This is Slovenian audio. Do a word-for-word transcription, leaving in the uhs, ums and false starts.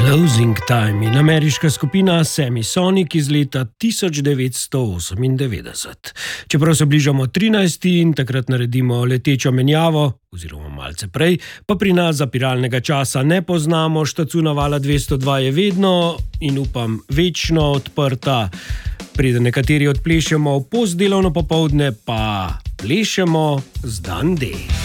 Closing Time in ameriška skupina Semisonic iz leta tisoč devetsto osemindevetdeset. Čeprav se bližamo trinajsti in takrat naredimo letečo menjavo, oziroma malce prej, pa pri nas zapiralnega časa ne poznamo, štacuna vala dvesto dva je vedno in upam večno odprta. Preden nekateri odplešemo v postdelovno popoldne, pa plešemo z dan D.